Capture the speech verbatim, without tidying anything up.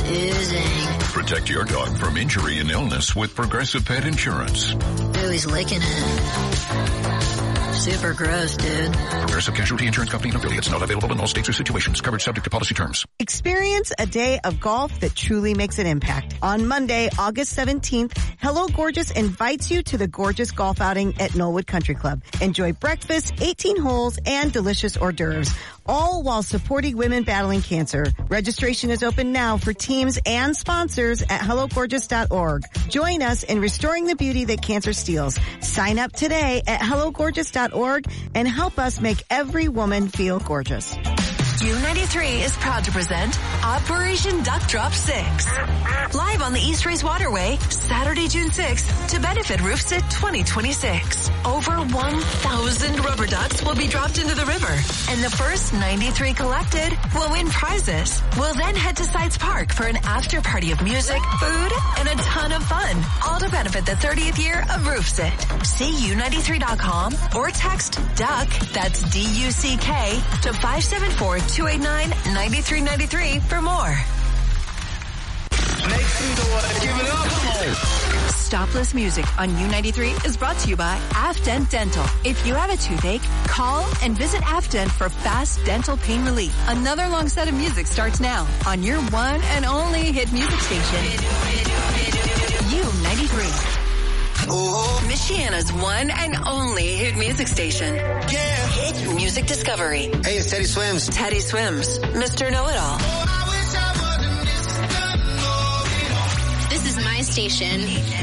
Oozing. Protect your dog from injury and illness with Progressive Pet Insurance. Ooh, he's licking it. Super gross, dude. Progressive Casualty Insurance Company and affiliates. Not available in all states or situations. Coverage subject to policy terms. Experience a day of golf that truly makes an impact. On Monday, August seventeenth, Hello Gorgeous invites you to the Gorgeous Golf Outing at Knollwood Country Club. Enjoy breakfast, eighteen holes, and delicious hors d'oeuvres, all while supporting women battling cancer. Registration is open now for teams and sponsors at hello gorgeous dot org. Join us in restoring the beauty that cancer steals. Sign up today at hello gorgeous dot org and help us make every woman feel gorgeous. U ninety-three is proud to present Operation Duck Drop six. Live on the East Race Waterway, Saturday, June sixth, to benefit RoofSit twenty twenty-six. Over one thousand rubber ducks will be dropped into the river, and the first ninety-three collected will win prizes. We'll then head to Sites Park for an after party of music, food, and a ton of fun, all to benefit the thirtieth year of RoofSit. See U ninety-three dot com or text DUCK, that's D U C K, to five seven four, two eight nine, nine three nine three for more. Make some noise. Give it up. Stopless Music on U ninety-three is brought to you by Afdent Dental. If you have a toothache, call and visit Afdent for fast dental pain relief. Another long set of music starts now on your one and only hit music station, U ninety-three. Oh. Michiana's one and only hit music station. Yeah. Hit Music Discovery. Hey, it's Teddy Swims. Teddy Swims, Mister Know-It-All. This is my station.